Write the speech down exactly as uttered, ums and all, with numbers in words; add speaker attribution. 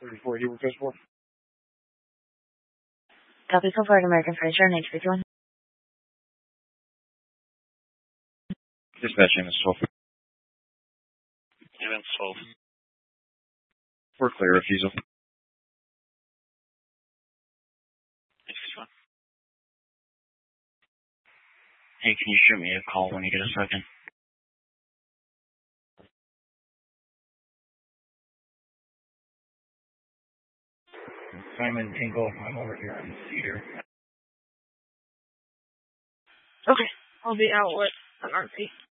Speaker 1: thirty-four, you were just one.
Speaker 2: Copy so far, American Furniture, nine three one.
Speaker 1: Dispatch is twelve.
Speaker 3: Event twelve.
Speaker 1: For clear refusal.
Speaker 3: Hey, can you shoot me a call when you get a second?
Speaker 1: Simon Tingle, I'm over here on Cedar.
Speaker 4: Okay, I'll be out with an R P.